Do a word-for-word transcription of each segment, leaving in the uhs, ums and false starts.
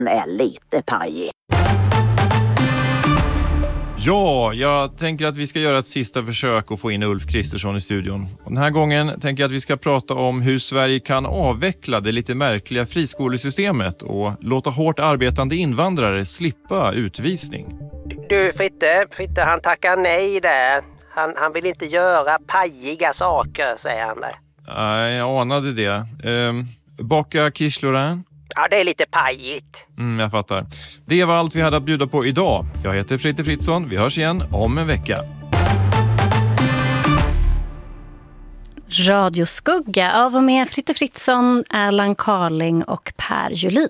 är lite pajig. Ja, jag tänker att vi ska göra ett sista försök att få in Ulf Kristersson i studion. Och den här gången tänker jag att vi ska prata om hur Sverige kan avveckla det lite märkliga friskolesystemet och låta hårt arbetande invandrare slippa utvisning. Du Fritte, Fritte han tackar nej där. Han, han vill inte göra pajiga saker, säger han där. Nej, jag anade det. Ehm, baka quiche Lorraine? Ja, det är lite pajigt. Mm, jag fattar. Det var allt vi hade att bjuda på idag. Jag heter Fritte Fritzson. Vi hörs igen om en vecka. Radioskugga av och med Fritte Fritzson, Erland Carling och Per Julin.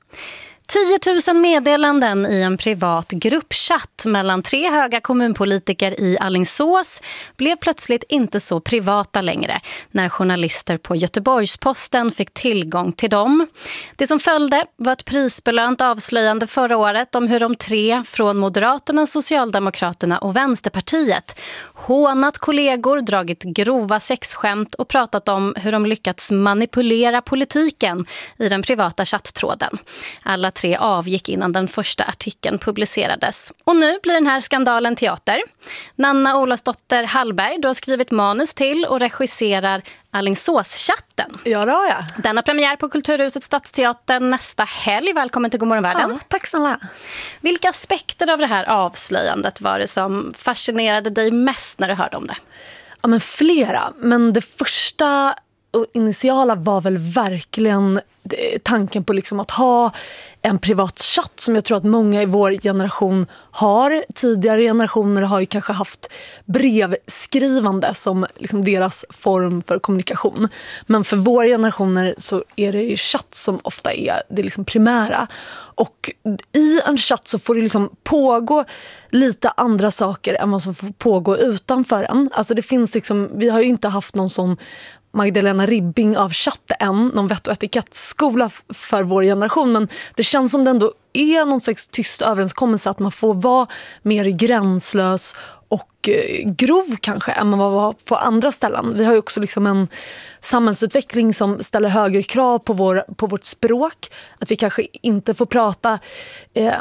tio tusen meddelanden i en privat gruppchatt mellan tre höga kommunpolitiker i Alingsås blev plötsligt inte så privata längre när journalister på Göteborgs-Posten fick tillgång till dem. Det som följde var ett prisbelönt avslöjande förra året om hur de tre från Moderaterna, Socialdemokraterna och Vänsterpartiet hånat kollegor, dragit grova sexskämt och pratat om hur de lyckats manipulera politiken i den privata chatttråden. Alla tre avgick innan den första artikeln publicerades. Och nu blir den här skandalen teater. Nanna Olasdotter Hallberg, du har skrivit manus till och regisserar Alingsås-chatten. Ja, det har jag. Den har premiär på Kulturhuset Stadsteatern nästa helg. Välkommen till Godmorgon Världen. Ja, tack snälla. Vilka aspekter av det här avslöjandet var det som fascinerade dig mest när du hörde om det? Ja, men flera. Men det första och initiala var väl verkligen tanken på liksom att ha en privat chatt som jag tror att många i vår generation har. Tidigare generationer har ju kanske haft brevskrivande som liksom deras form för kommunikation. Men för våra generationer så är det ju chatt som ofta är det liksom primära. Och i en chatt så får det liksom pågå lite andra saker än vad som får pågå utanför en. Alltså det finns liksom, vi har ju inte haft någon sån Magdalena Ribbing av chatt än, någon vett- och etikettskola för vår generation, men det känns som det ändå är någon slags tyst överenskommelse att man får vara mer gränslös och eh, grov kanske än man var på andra ställen. Vi har ju också liksom en samhällsutveckling som ställer högre krav på, vår, på vårt språk. Att vi kanske inte får prata eh,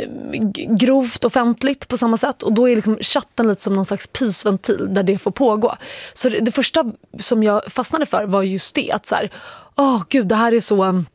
grovt offentligt på samma sätt. Och då är liksom chatten lite som någon slags pysventil där det får pågå. Så det, det första som jag fastnade för var just det. Att så här, åh gud, det här är så... Eh,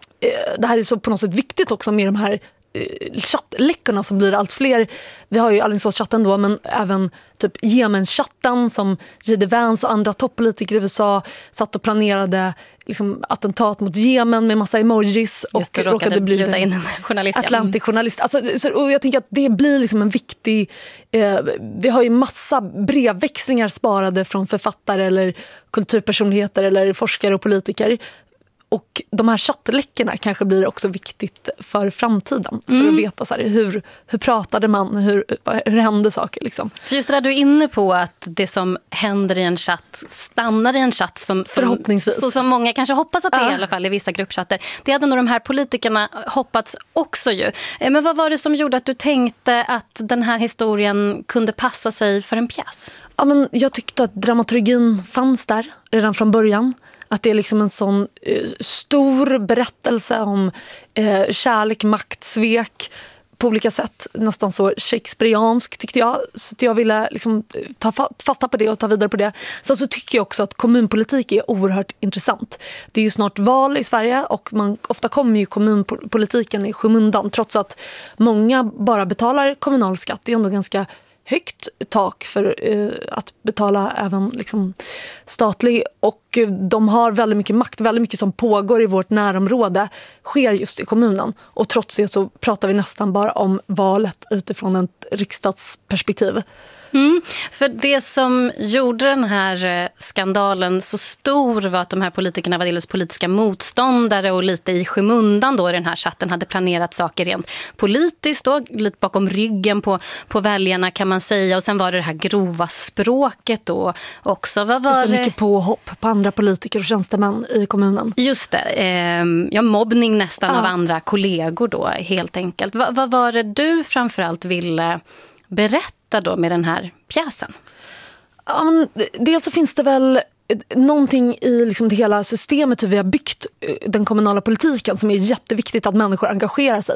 det här är så på något sätt viktigt också med de här chattläckorna som blir allt fler. Vi har ju Alingsås-chatten då, men även typ Jemen-chatten som J D Vance och andra toppolitiker i U S A satt och planerade liksom attentat mot Jemen med massa emojis och Just det, råkade, råkade bli in en journalist. Atlantic-journalist. Alltså, så, och jag tänker att det blir liksom en viktig... Eh, vi har ju massa brevväxlingar sparade från författare eller kulturpersonligheter eller forskare och politiker. Och de här chattläckorna kanske blir också viktigt för framtiden. För mm. att veta så här, hur, hur pratade man, hur, hur hände saker liksom. För just det där du är inne på att det som händer i en chatt stannar i en chatt som, som, förhoppningsvis. Så som många kanske hoppas att det är ja. i alla fall i vissa gruppchatter. Det hade nog de här politikerna hoppats också ju. Men vad var det som gjorde att du tänkte att den här historien kunde passa sig för en pjäs? Ja, men jag tyckte att dramaturgin fanns där redan från början. Att det är liksom en sån eh, stor berättelse om eh, kärlek, makt, svek på olika sätt. Nästan så shakespeariansk tyckte jag. Så jag ville liksom ta fasta på det och ta vidare på det. Så, så tycker jag också att kommunpolitik är oerhört intressant. Det är ju snart val i Sverige och man, ofta kommer ju kommunpolitiken i skymundan. Trots att många bara betalar kommunalskatt. Det är ändå ganska högt tak för eh, att betala även liksom, statlig, och de har väldigt mycket makt, väldigt mycket som pågår i vårt närområde sker just i kommunen, och trots det så pratar vi nästan bara om valet utifrån ett riksdagsperspektiv. Mm, för det som gjorde den här skandalen så stor var att de här politikerna var delvis politiska motståndare och lite i skymundan då i den här chatten hade planerat saker rent politiskt då, lite bakom ryggen på, på väljarna kan man säga, och sen var det det här grova språket då också. Vad var Just det, mycket påhopp på andra politiker och tjänstemän i kommunen. Just det, eh, ja, mobbning nästan ja. av andra kollegor då helt enkelt. Va, vad var det du framförallt ville berätta då med den här pjäsen? Ja, men dels så finns det väl någonting i liksom det hela systemet, hur vi har byggt den kommunala politiken, som är jätteviktigt att människor engagerar sig.